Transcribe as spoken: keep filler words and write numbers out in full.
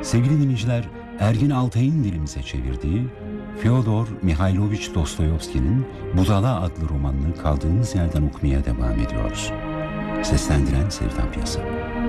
Sevgili dinleyiciler, Ergin Altay'ın dilimize çevirdiği Fyodor Mihailovich Dostoyevski'nin Budala adlı romanını kaldığımız yerden okumaya devam ediyoruz. Seslendiren Sevda Piyasa.